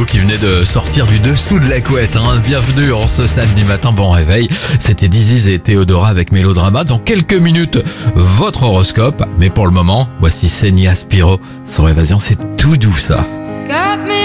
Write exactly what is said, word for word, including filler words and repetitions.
qui venait de sortir du dessous de la couette. Hein. Bienvenue en ce samedi matin, bon réveil. C'était Diziz et Théodora avec Mélodrama. Dans quelques minutes, votre horoscope. Mais pour le moment, voici Senia Spiro. Son Évasion, c'est tout doux ça. Got me